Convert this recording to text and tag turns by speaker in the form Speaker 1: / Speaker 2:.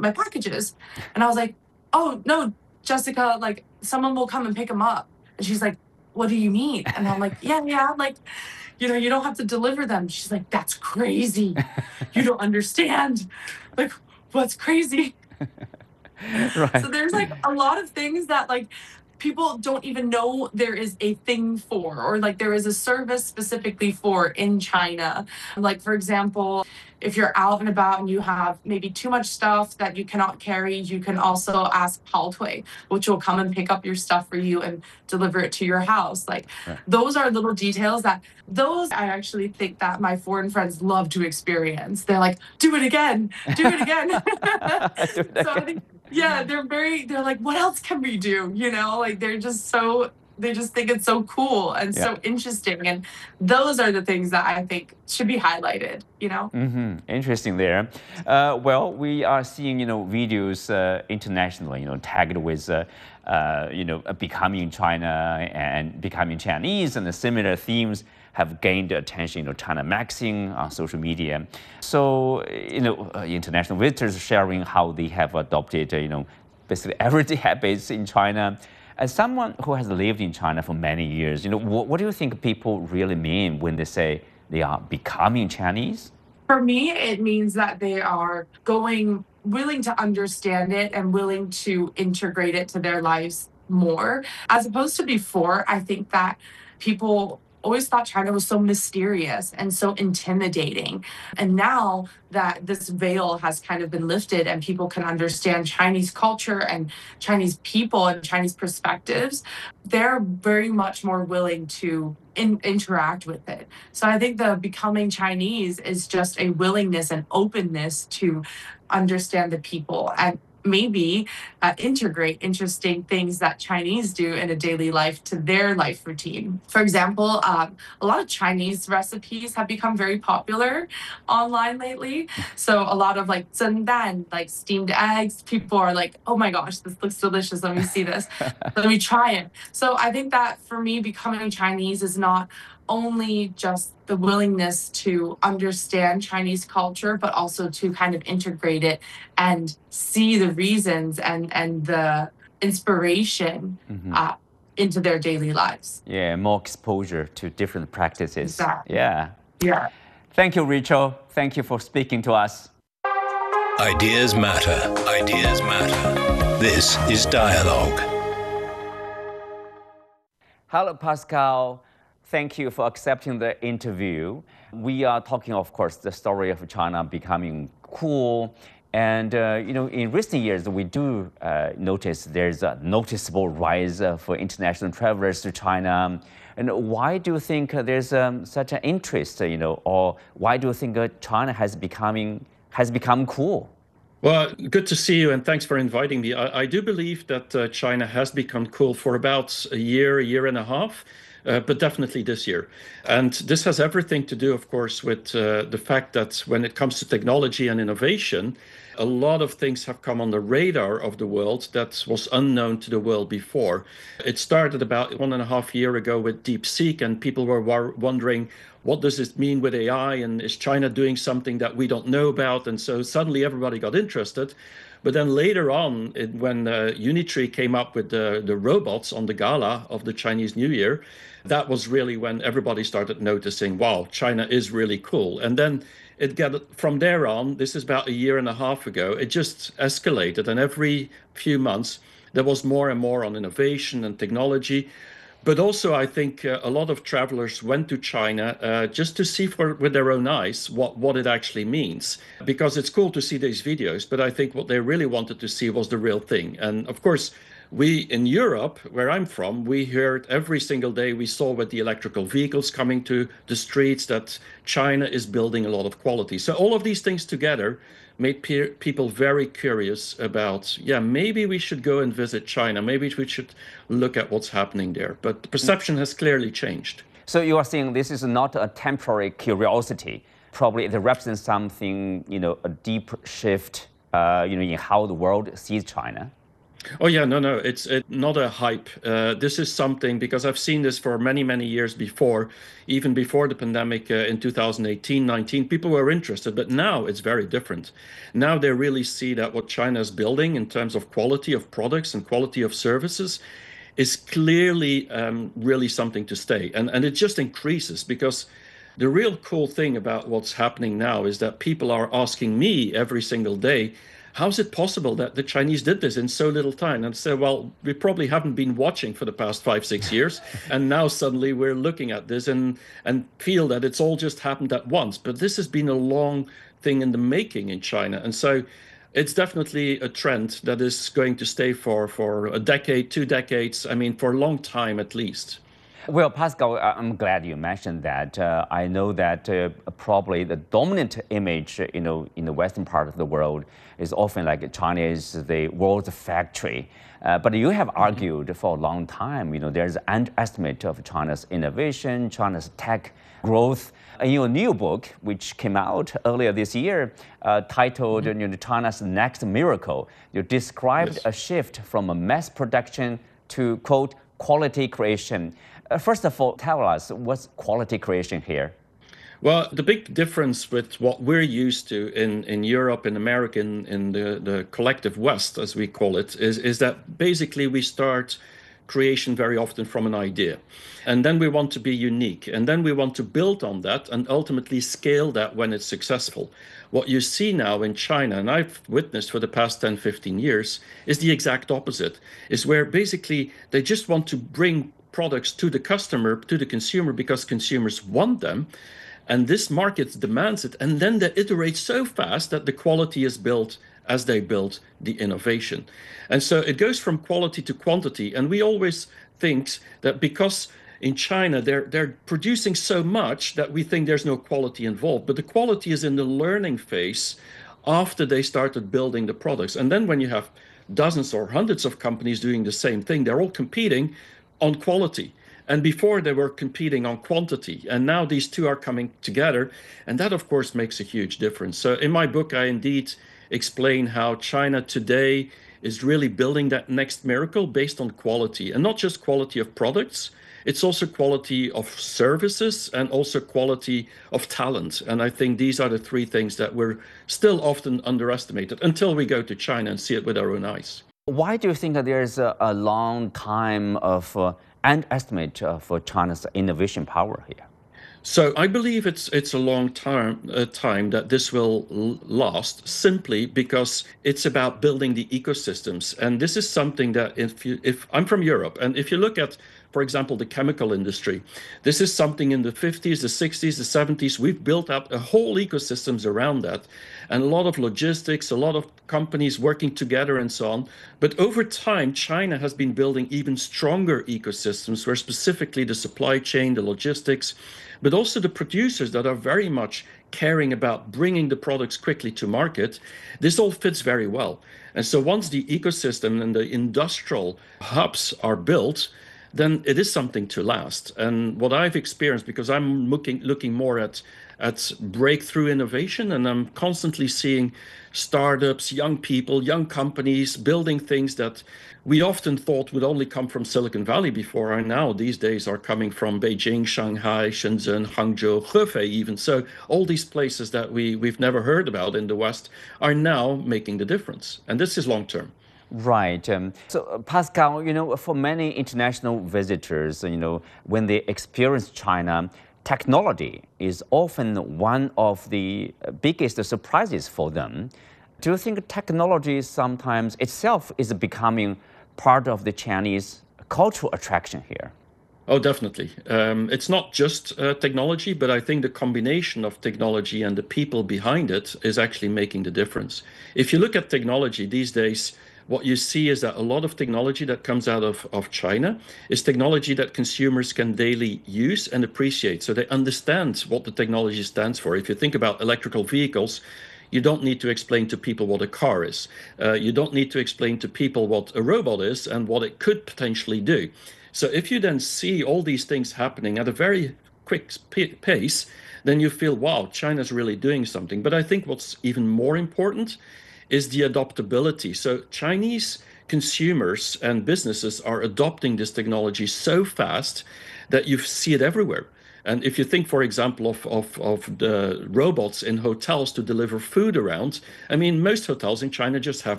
Speaker 1: my packages. And I was like, oh, no, Jessica, like someone will come and pick them up. And she's like, what do you mean? And I'm like, yeah, like, you don't have to deliver them. She's like, that's crazy. You don't understand. Like, what's crazy?
Speaker 2: Right.
Speaker 1: So there's like a lot of things that like people don't even know there is a thing for, or like there is a service specifically for in China. Like, for example, if you're out and about and you have maybe too much stuff that you cannot carry, you can also ask Paltway, which will come and pick up your stuff for you and deliver it to your house. Like,
Speaker 2: Right.
Speaker 1: those are little details that I actually think that my foreign friends love to experience. They're like, do it again, do it again.
Speaker 2: Do it
Speaker 1: So I think, yeah, they're like, what else can we do? Like they just think it's so cool and so interesting. And those are the things that I think should be highlighted,
Speaker 2: Interesting there. Well, we are seeing, videos internationally, tagged with, becoming China and becoming Chinese, and the similar themes have gained attention, China Magazine on social media. So, international visitors sharing how they have adopted, basically everyday habits in China. As someone who has lived in China for many years, what do you think people really mean when they say they are becoming Chinese?
Speaker 1: For me, it means that they are willing to understand it and willing to integrate it to their lives more. As opposed to before, I think that people always thought China was so mysterious and so intimidating. And now that this veil has kind of been lifted and people can understand Chinese culture and Chinese people and Chinese perspectives, they're very much more willing to interact with it. So I think the becoming Chinese is just a willingness and openness to understand the people and maybe integrate interesting things that Chinese do in a daily life to their life routine. For example, a lot of Chinese recipes have become very popular online lately. So a lot of like zhendan, like steamed eggs, people are like, oh my gosh, this looks delicious. Let me see this. Let me try it. So I think that for me, becoming Chinese is not only just the willingness to understand Chinese culture, but also to kind of integrate it and see the reasons and the inspiration into their daily lives.
Speaker 2: Yeah, more exposure to different practices.
Speaker 1: Exactly.
Speaker 2: Yeah. Thank you, Rachel. Thank you for speaking to us.
Speaker 3: Ideas matter. Ideas matter. This is Dialogue.
Speaker 2: Hello, Pascal. Thank you for accepting the interview. We are talking, of course, the story of China becoming cool. And, in recent years, we do notice there's a noticeable rise for international travelers to China. And why do you think there's such an interest, or why do you think China has become cool?
Speaker 4: Well, good to see you, and thanks for inviting me. I do believe that China has become cool for about a year and a half. But definitely this year. And this has everything to do, of course, with the fact that when it comes to technology and innovation, a lot of things have come on the radar of the world that was unknown to the world before. It started about 1.5 years ago with DeepSeek, and people were wondering, what does this mean with AI? And is China doing something that we don't know about? And so suddenly everybody got interested. But then later on, when Unitree came up with the robots on the gala of the Chinese New Year, that was really when everybody started noticing, wow, China is really cool. And then from there on, this is about 1.5 years ago, it just escalated. And every few months, there was more and more on innovation and technology. But also, I think a lot of travelers went to China just to see with their own eyes what it actually means. Because it's cool to see these videos, but I think what they really wanted to see was the real thing. And of course, we in Europe, where I'm from, we heard every single day, we saw with the electrical vehicles coming to the streets that China is building a lot of quality. So all of these things together made people very curious about, maybe we should go and visit China. Maybe we should look at what's happening there. But the perception has clearly changed.
Speaker 2: So you are saying this is not a temporary curiosity. Probably it represents something, a deep shift, in how the world sees China.
Speaker 4: Oh yeah, no, it's not a hype. This is something because I've seen this for many, many years before, even before the pandemic in 2018, 19. People were interested, but now it's very different. Now they really see that what China is building in terms of quality of products and quality of services is clearly really something to stay, and it just increases because. The real cool thing about what's happening now is that people are asking me every single day, how is it possible that the Chinese did this in so little time? And say, well, we probably haven't been watching for the past 5, 6 years, and now suddenly we're looking at this and feel that it's all just happened at once. But this has been a long thing in the making in China, and so it's definitely a trend that is going to stay for a decade, 2 decades. I mean, for a long time at least.
Speaker 2: Well, Pascal, I'm glad you mentioned that. I know that probably the dominant image, in the Western part of the world is often like China is the world's factory. But you have argued for a long time, there's an underestimate of China's innovation, China's tech growth. In your new book, which came out earlier this year, titled China's Next Miracle, you described a shift from a mass production to, quote, quality creation. First of all, tell us what's quality creation here?
Speaker 4: Well, the big difference with what we're used to in Europe, in America, in the collective West, as we call it, is that basically we start creation very often from an idea. And then we want to be unique. And then we want to build on that and ultimately scale that when it's successful. What you see now in China, and I've witnessed for the past 10, 15 years, is the exact opposite, is where basically they just want to bring products to the customer, to the consumer, because consumers want them. And this market demands it. And then they iterate so fast that the quality is built as they build the innovation. And so it goes from quality to quantity. And we always think that because in China, they're producing so much that we think there's no quality involved. But the quality is in the learning phase after they started building the products. And then when you have dozens or hundreds of companies doing the same thing, they're all competing on quality. And before they were competing on quantity. And now these two are coming together. And that, of course, makes a huge difference. So in my book, I indeed explain how China today is really building that next miracle based on quality. And not just quality of products, it's also quality of services and also quality of talent. And I think these are the three things that we're still often underestimated until we go to China and see it with our own eyes.
Speaker 2: Why do you think that there's a long time of underestimate for China's innovation power here?
Speaker 4: So I believe it's a long time that this will last, simply because it's about building the ecosystems. And this is something that if I'm from Europe, and if you look at, for example, the chemical industry, this is something in the 50s, the 60s, the 70s, we've built up a whole ecosystems around that, and a lot of logistics, a lot of companies working together and so on. But over time, China has been building even stronger ecosystems where specifically the supply chain, the logistics, but also the producers that are very much caring about bringing the products quickly to market, this all fits very well. And so once the ecosystem and the industrial hubs are built, then it is something to last. And what I've experienced, because I'm looking more at breakthrough innovation, and I'm constantly seeing startups, young people, young companies building things that we often thought would only come from Silicon Valley before, and now these days are coming from Beijing, Shanghai, Shenzhen, Hangzhou, Hefei even. So all these places that we've never heard about in the West are now making the difference. And this is long term.
Speaker 2: Right. So, Pascal, for many international visitors, when they experience China, technology is often one of the biggest surprises for them. Do you think technology sometimes itself is becoming part of the Chinese cultural attraction here?
Speaker 4: Oh, definitely. It's not just technology, but I think the combination of technology and the people behind it is actually making the difference. If you look at technology these days, what you see is that a lot of technology that comes out of China is technology that consumers can daily use and appreciate. So they understand what the technology stands for. If you think about electrical vehicles, you don't need to explain to people what a car is. You don't need to explain to people what a robot is and what it could potentially do. So if you then see all these things happening at a very quick pace, then you feel, wow, China's really doing something. But I think what's even more important is the adaptability. So Chinese consumers and businesses are adopting this technology so fast that you see it everywhere. And if you think, for example, of the robots in hotels to deliver food around, I mean, most hotels in China just have